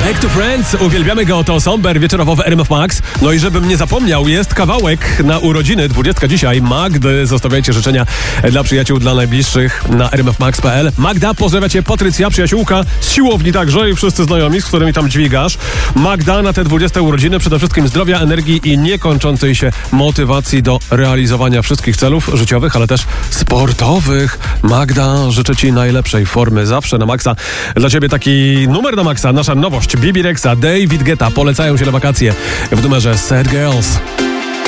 Back to Friends, uwielbiamy go, to Somber wieczorowo w RMF Max. No i żebym nie zapomniał, jest kawałek na urodziny, 20 dzisiaj, Magdy. Zostawiajcie życzenia dla przyjaciół, dla najbliższych na rmfmax.pl. Magda, pozdrawia cię Patrycja, przyjaciółka z siłowni także i wszyscy znajomi, z którymi tam dźwigasz. Magda, na te 20 urodziny przede wszystkim zdrowia, energii i niekończącej się motywacji do realizowania wszystkich celów życiowych, ale też sportowych. Magda, życzę ci najlepszej formy zawsze na maksa. Dla ciebie taki numer na maksa, nasza nowość. Bibi Rexa, David Guetta polecają się na wakacje w numerze Sad Girls.